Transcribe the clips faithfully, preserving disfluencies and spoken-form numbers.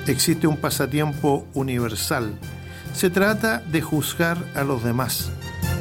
existe un pasatiempo universal. Se trata de juzgar a los demás.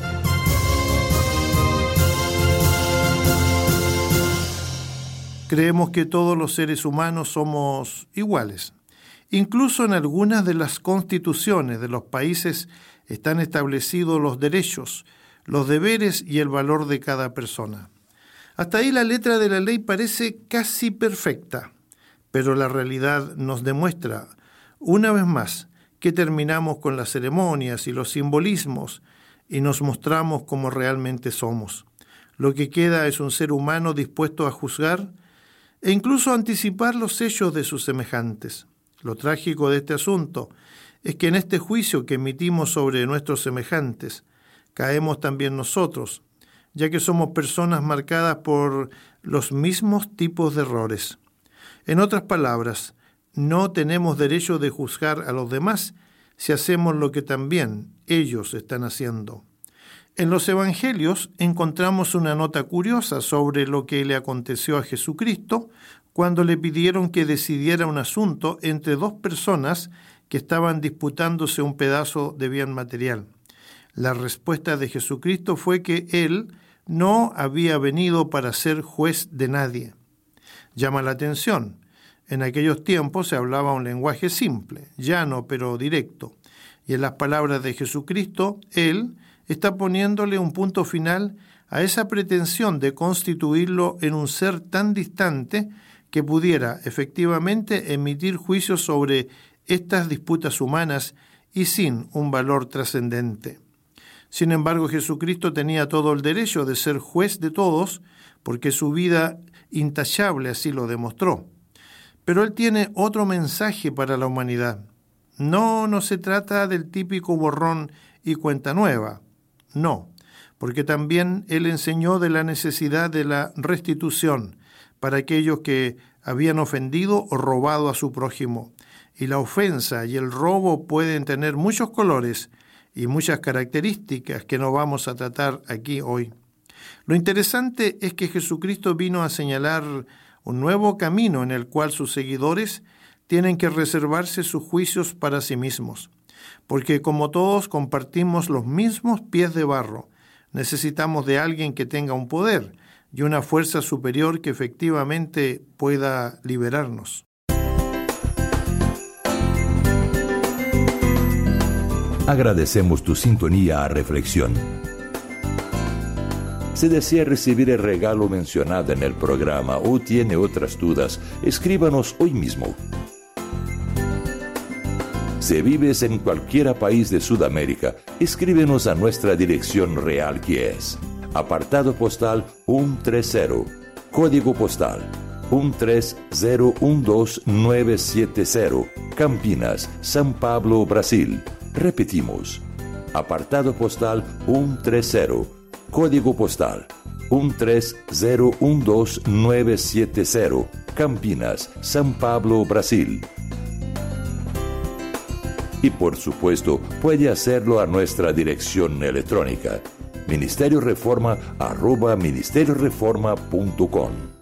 Creemos que todos los seres humanos somos iguales. Incluso en algunas de las constituciones de los países están establecidos los derechos, los deberes y el valor de cada persona. Hasta ahí la letra de la ley parece casi perfecta, pero la realidad nos demuestra, una vez más, que terminamos con las ceremonias y los simbolismos y nos mostramos como realmente somos. Lo que queda es un ser humano dispuesto a juzgar e incluso anticipar los hechos de sus semejantes. Lo trágico de este asunto es que en este juicio que emitimos sobre nuestros semejantes, caemos también nosotros, ya que somos personas marcadas por los mismos tipos de errores. En otras palabras, no tenemos derecho de juzgar a los demás si hacemos lo que también ellos están haciendo. En los Evangelios encontramos una nota curiosa sobre lo que le aconteció a Jesucristo cuando le pidieron que decidiera un asunto entre dos personas que estaban disputándose un pedazo de bien material. La respuesta de Jesucristo fue que Él no había venido para ser juez de nadie. Llama la atención. En aquellos tiempos se hablaba un lenguaje simple, llano pero directo, y en las palabras de Jesucristo, Él está poniéndole un punto final a esa pretensión de constituirlo en un ser tan distante que pudiera efectivamente emitir juicios sobre estas disputas humanas y sin un valor trascendente. Sin embargo, Jesucristo tenía todo el derecho de ser juez de todos, porque su vida intachable así lo demostró. Pero Él tiene otro mensaje para la humanidad. No, no se trata del típico borrón y cuenta nueva. No, porque también Él enseñó de la necesidad de la restitución para aquellos que habían ofendido o robado a su prójimo. Y la ofensa y el robo pueden tener muchos colores y muchas características que no vamos a tratar aquí hoy. Lo interesante es que Jesucristo vino a señalar un nuevo camino en el cual sus seguidores tienen que reservarse sus juicios para sí mismos, porque como todos compartimos los mismos pies de barro, necesitamos de alguien que tenga un poder y una fuerza superior que efectivamente pueda liberarnos. Agradecemos tu sintonía a Reflexión. Si desea recibir el regalo mencionado en el programa o tiene otras dudas, escríbanos hoy mismo. Si vives en cualquier país de Sudamérica, escríbenos a nuestra dirección real, que es apartado postal ciento treinta, código postal uno tres cero uno dos nueve siete cero, Campinas, São Paulo, Brasil. Repetimos, apartado postal ciento treinta, código postal uno tres cero uno dos nueve siete cero, Campinas, São Paulo, Brasil. Y por supuesto, puede hacerlo a nuestra dirección electrónica, ministerio reforma arroba ministerio reforma punto com.